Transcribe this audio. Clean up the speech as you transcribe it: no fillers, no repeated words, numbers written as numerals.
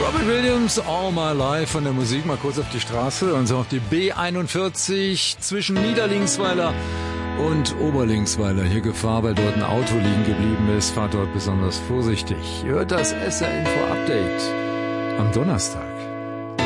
Robbie Williams, All My Life von der Musik. Mal kurz auf die Straße und so auf die B41 zwischen Niederlingsweiler und Oberlingsweiler. Hier Gefahr, weil dort ein Auto liegen geblieben ist. Fahrt dort besonders vorsichtig. Ihr hört das SR Info Update am Donnerstag.